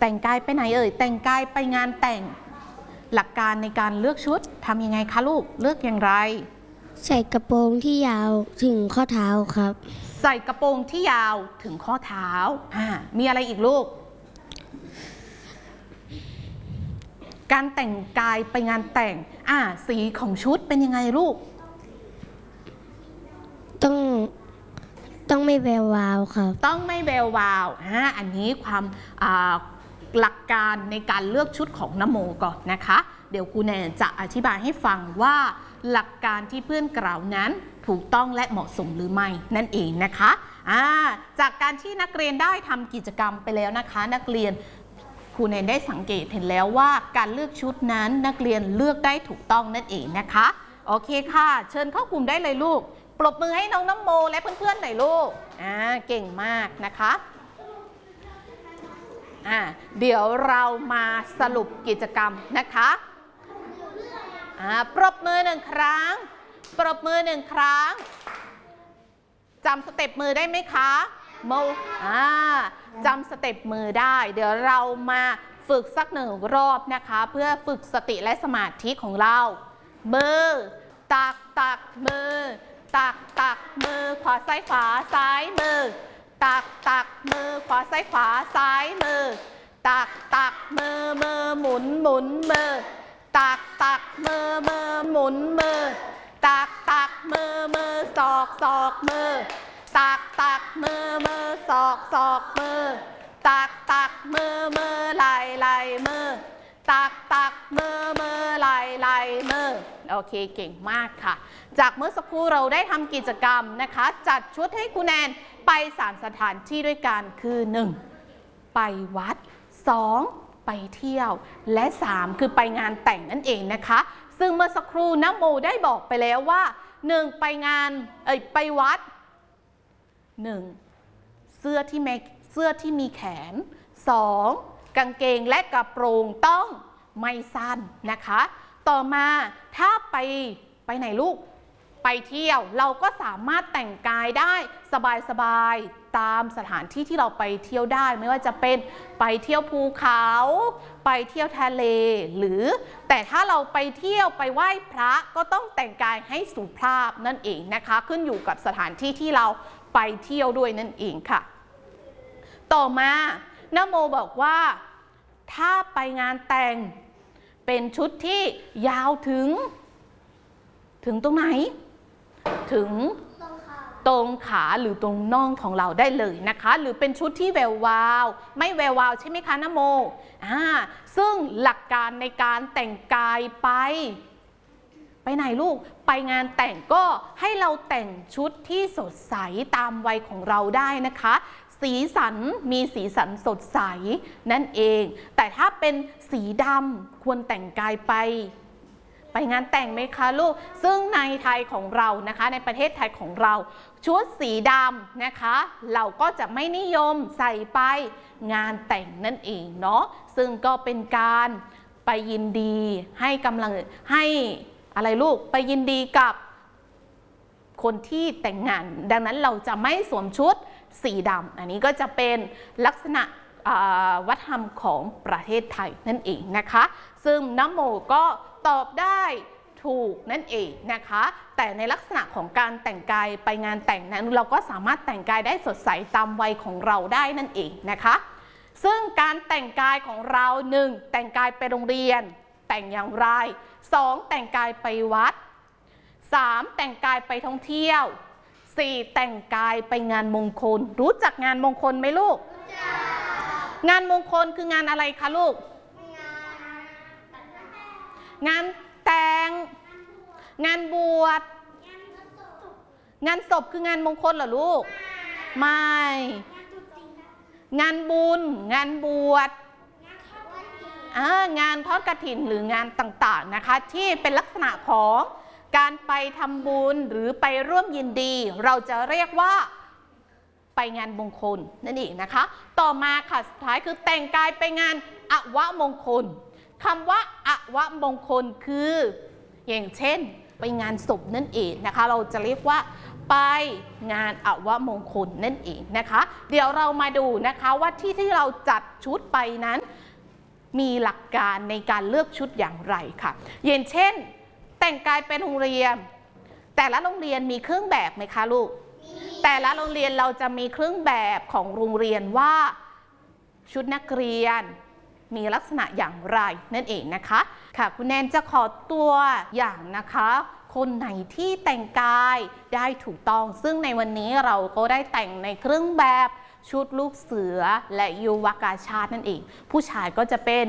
แต่งกายไปไหนเอ่ยแต่งกายไปงานแต่งหลักการในการเลือกชุดทำยังไงคะลูกเลือกอย่างไรใส่กระโปรงที่ยาวถึงข้อเท้าครับใส่กระโปรงที่ยาวถึงข้อเท้ามีอะไรอีกลูกการแต่งกายไปงานแต่งสีของชุดเป็นยังไงลูกต้องไม่แวววาวครับต้องไม่แวววาวอันนี้ความหลักการในการเลือกชุดของนโมก่อนนะคะเดี๋ยวครูแนนจะอธิบายให้ฟังว่าหลักการที่เพื่อนกล่าวนั้นถูกต้องและเหมาะสมหรือไม่นั่นเองนะคะจากการที่นักเรียนได้ทำกิจกรรมไปแล้วนะคะนักเรียนครูแนนได้สังเกตเห็นแล้วว่าการเลือกชุดนั้นนักเรียนเลือกได้ถูกต้องนั่นเองนะคะโอเคค่ะเชิญเข้ากลุ่มได้เลยลูกปรบมือให้น้องน้ำโมและเพื่อนๆหน่อยลูกเก่งมากนะคะเดี๋ยวเรามาสรุปกิจกรรมนะคะปรบมือ1ครั้งปรบมือ1ครั้งจำสเต็ปมือได้ไหมคะโมจำสเต็ปมือได้เดี๋ยวเรามาฝึกสัก1 รอบนะคะเพื่อฝึกสติและสมาธิของเรามือตักมือตักมือขวาซ้ายมือตักมือขวาซ้ายมือตักมือหมุนมือตักมือหมุนมือตักมือศอกมือตักมือศอกมือตักมือไหล่มือตักมือไหล่มือโอเคเก่งมากค่ะจากเมื่อสักครู่เราได้ทำกิจกรรมนะคะจัดชุดให้ครูแนนไป3 สถานที่ด้วยกันคือ 1. ไปวัด 2. ไปเที่ยวและ 3. คือไปงานแต่งนั่นเองนะคะซึ่งเมื่อสักครู่น้ำโมได้บอกไปแล้วว่า 1. ไปวัด 1. เสื้อที่มีแขน 2. กางเกงและกระโปรงต้องไม่สั้นนะคะต่อมาถ้าไปไหนลูกไปเที่ยวเราก็สามารถแต่งกายได้สบายๆตามสถานที่ที่เราไปเที่ยวได้ไม่ว่าจะเป็นไปเที่ยวภูเขาไปเที่ยวทะเลหรือแต่ถ้าเราไปเที่ยวไปไหว้พระก็ต้องแต่งกายให้สุภาพนั่นเองนะคะขึ้นอยู่กับสถานที่ที่เราไปเที่ยวด้วยนั่นเองค่ะต่อมานะโมบอกว่าถ้าไปงานแต่งเป็นชุดที่ยาวถึงตรงไหนถึงตรงขาหรือตรงน่องของเราได้เลยนะคะหรือเป็นชุดที่แวววาวไม่แวววาวใช่ไหมคะนะโมซึ่งหลักการในการแต่งกายไปไหนลูกไปงานแต่งก็ให้เราแต่งชุดที่สดใสตามวัยของเราได้นะคะสีสันมีสีสันสดใสนั่นเองแต่ถ้าเป็นสีดำควรแต่งกายไปงานแต่งไหมคะลูกซึ่งในไทยของเรานะคะในประเทศไทยของเราชุดสีดำนะคะเราก็จะไม่นิยมใส่ไปงานแต่งนั่นเองเนาะซึ่งก็เป็นการไปยินดีให้อะไรลูกไปยินดีกับคนที่แต่งงานดังนั้นเราจะไม่สวมชุดสีดำอันนี้ก็จะเป็นลักษณะวัฒนธรรมของประเทศไทยนั่นเองนะคะซึ่งน้ำโมก็ตอบได้ถูกนั่นเองนะคะแต่ในลักษณะของการแต่งกายไปงานแต่งนั้นเราก็สามารถแต่งกายได้สดใสตามวัยของเราได้นั่นเองนะคะซึ่งการแต่งกายของเรา 1. แต่งกายไปโรงเรียนแต่งอย่างไร 2. แต่งกายไปวัด 3. แต่งกายไปท่องเที่ยว 4. แต่งกายไปงานมงคลรู้จักงานมงคลไหมลูกงานมงคลคืองานอะไรคะลูกงานแต่งงานบวชงานศพคืองานมงคลเหรอลูกไม่งานบุญงานบวชงานทอดกฐินหรืองานต่างๆนะคะที่เป็นลักษณะของการไปทำบุญหรือไปร่วมยินดีเราจะเรียกว่าไปงานมงคลนั่นเองนะคะต่อมาค่ะสุดท้ายคือแต่งกายไปงานอวมงคลคำว่าอวมงคลคืออย่างเช่นไปงานศพนั่นเองนะคะเราจะเรียกว่าไปงานอวมงคลนั่นเองนะคะเดี๋ยวเรามาดูนะคะว่าที่เราจัดชุดไปนั้นมีหลักการในการเลือกชุดอย่างไรค่ะอย่างเช่นแต่งกายเป็นโรงเรียนแต่ละโรงเรียนมีเครื่องแบบไหมคะลูกแต่ละโรงเรียนเราจะมีเครื่องแบบของโรงเรียนว่าชุดนักเรียนมีลักษณะอย่างไรนั่นเองนะคะค่ะคุณแนนจะขอตัวอย่างนะคะคนไหนที่แต่งกายได้ถูกต้องซึ่งในวันนี้เราก็ได้แต่งในเครื่องแบบชุดลูกเสือและยุวกาชาตินั่นเองผู้ชายก็จะเป็น